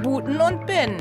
Buten und Bin.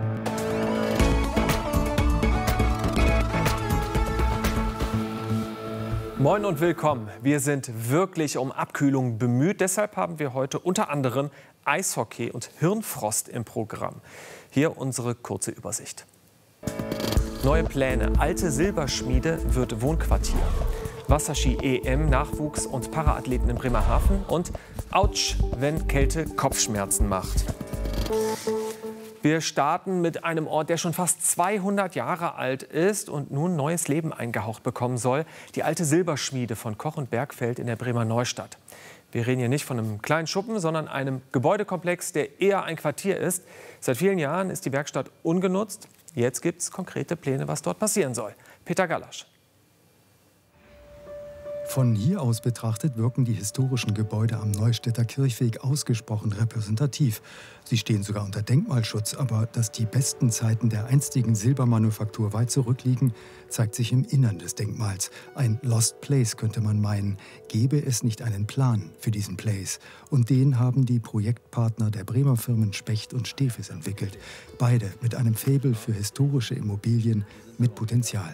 Moin und willkommen. Wir sind wirklich um Abkühlung bemüht. Deshalb haben wir heute unter anderem Eishockey und Hirnfrost im Programm. Hier unsere kurze Übersicht. Neue Pläne. Alte Silberschmiede wird Wohnquartier. Wasserski-EM, Nachwuchs und Paraathleten in Bremerhaven. Und Autsch, wenn Kälte Kopfschmerzen macht. Wir starten mit einem Ort, der schon fast 200 Jahre alt ist und nun neues Leben eingehaucht bekommen soll. Die alte Silberschmiede von Koch und Bergfeld in der Bremer Neustadt. Wir reden hier nicht von einem kleinen Schuppen, sondern einem Gebäudekomplex, der eher ein Quartier ist. Seit vielen Jahren ist die Werkstatt ungenutzt. Jetzt gibt es konkrete Pläne, was dort passieren soll. Peter Gallasch. Von hier aus betrachtet wirken die historischen Gebäude am Neustädter Kirchweg ausgesprochen repräsentativ. Sie stehen sogar unter Denkmalschutz, aber dass die besten Zeiten der einstigen Silbermanufaktur weit zurückliegen, zeigt sich im Innern des Denkmals. Ein Lost Place könnte man meinen, gäbe es nicht einen Plan für diesen Place. Und den haben die Projektpartner der Bremer Firmen Specht und Stefes entwickelt. Beide mit einem Faible für historische Immobilien mit Potenzial.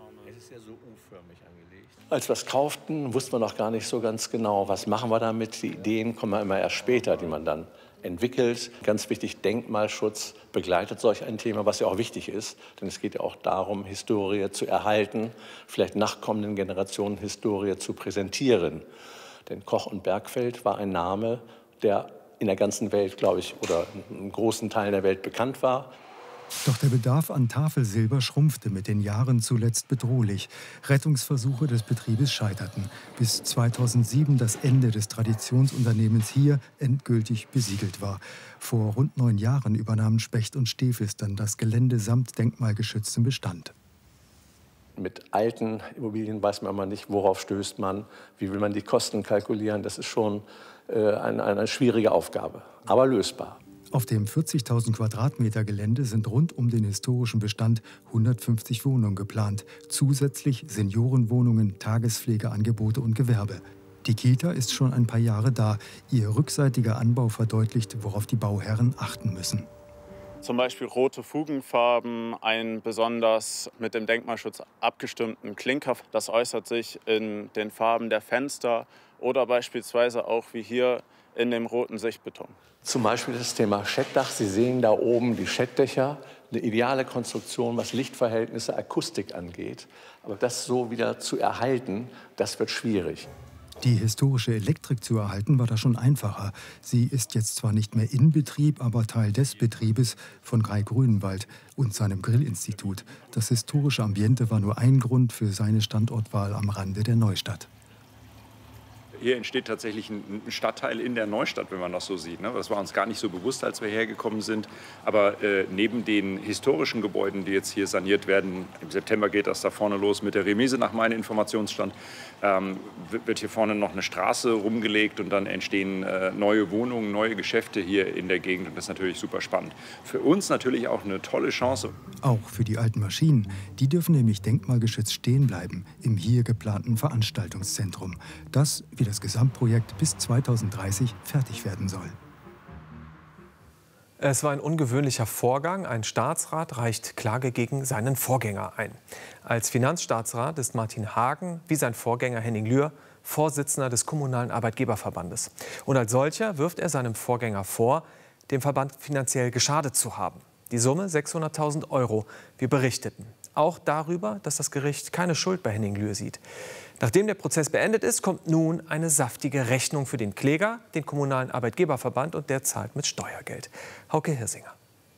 Als wir es kauften, wusste man noch gar nicht so ganz genau, was machen wir damit. Die Ideen kommen immer erst später, die man dann entwickelt. Ganz wichtig, Denkmalschutz begleitet solch ein Thema, was ja auch wichtig ist. Denn es geht ja auch darum, Historie zu erhalten, vielleicht nachkommenden Generationen Historie zu präsentieren. Denn Koch und Bergfeld war ein Name, der in der ganzen Welt, glaube ich, oder in großen Teilen der Welt bekannt war. Doch der Bedarf an Tafelsilber schrumpfte mit den Jahren zuletzt bedrohlich. Rettungsversuche des Betriebes scheiterten, bis 2007 das Ende des Traditionsunternehmens hier endgültig besiegelt war. Vor rund 9 Jahren übernahmen Specht und Stefes dann das Gelände samt denkmalgeschütztem Bestand. Mit alten Immobilien weiß man immer nicht, worauf stößt man, wie will man die Kosten kalkulieren. Das ist schon eine schwierige Aufgabe, aber lösbar. Auf dem 40.000 Quadratmeter Gelände sind rund um den historischen Bestand 150 Wohnungen geplant. Zusätzlich Seniorenwohnungen, Tagespflegeangebote und Gewerbe. Die Kita ist schon ein paar Jahre da. Ihr rückseitiger Anbau verdeutlicht, worauf die Bauherren achten müssen. Zum Beispiel rote Fugenfarben, einen besonders mit dem Denkmalschutz abgestimmten Klinker. Das äußert sich in den Farben der Fenster oder beispielsweise auch wie hier in dem roten Sichtbeton. Zum Beispiel das Thema Schettdach. Sie sehen da oben die Schettdächer. Eine ideale Konstruktion, was Lichtverhältnisse, Akustik angeht. Aber das so wieder zu erhalten, das wird schwierig. Die historische Elektrik zu erhalten, war da schon einfacher. Sie ist jetzt zwar nicht mehr in Betrieb, aber Teil des Betriebes von Kai Grünenwald und seinem Grillinstitut. Das historische Ambiente war nur ein Grund für seine Standortwahl am Rande der Neustadt. Hier entsteht tatsächlich ein Stadtteil in der Neustadt, wenn man das so sieht. Das war uns gar nicht so bewusst, als wir hergekommen sind. Aber neben den historischen Gebäuden, die jetzt hier saniert werden, im September geht das da vorne los mit der Remise nach meinem Informationsstand, wird hier vorne noch eine Straße rumgelegt und dann entstehen neue Wohnungen, neue Geschäfte hier in der Gegend. Und das ist natürlich super spannend. Für uns natürlich auch eine tolle Chance. Auch für die alten Maschinen. Die dürfen nämlich denkmalgeschützt stehen bleiben im hier geplanten Veranstaltungszentrum. Das, wie das Gesamtprojekt bis 2030 fertig werden soll. Es war ein ungewöhnlicher Vorgang. Ein Staatsrat reicht Klage gegen seinen Vorgänger ein. Als Finanzstaatsrat ist Martin Hagen, wie sein Vorgänger Henning Lühr, Vorsitzender des Kommunalen Arbeitgeberverbandes. Und als solcher wirft er seinem Vorgänger vor, dem Verband finanziell geschadet zu haben. Die Summe 600.000 €. Wir berichteten auch darüber, dass das Gericht keine Schuld bei Henning Lühr sieht. Nachdem der Prozess beendet ist, kommt nun eine saftige Rechnung für den Kläger, den Kommunalen Arbeitgeberverband, und der zahlt mit Steuergeld. Hauke Hirsinger.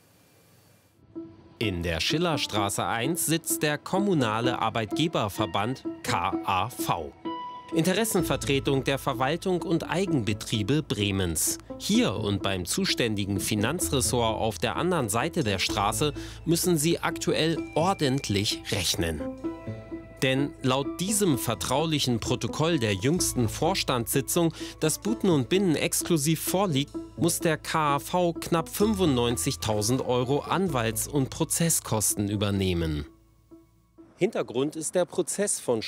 In der Schillerstraße 1 sitzt der Kommunale Arbeitgeberverband KAV. Interessenvertretung der Verwaltung und Eigenbetriebe Bremens. Hier und beim zuständigen Finanzressort auf der anderen Seite der Straße müssen sie aktuell ordentlich rechnen. Denn laut diesem vertraulichen Protokoll der jüngsten Vorstandssitzung, das Buten und Binnen exklusiv vorliegt, muss der KAV knapp 95.000 € Anwalts- und Prozesskosten übernehmen. Hintergrund ist der Prozess von